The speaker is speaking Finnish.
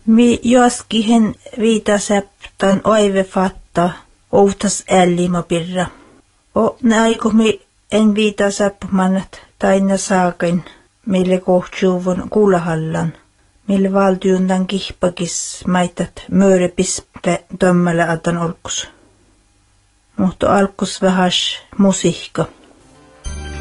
Mi joskihen viitasäptan oive fatta outas ällima pirra. O näiku mi en viitasäppmannat taina saakin mille kohtsuuvun kuulahallan. Mille valtiundan kihpakis maitat möörepis tömmällä atan olkus. Mutta alkus vähäs musiikka.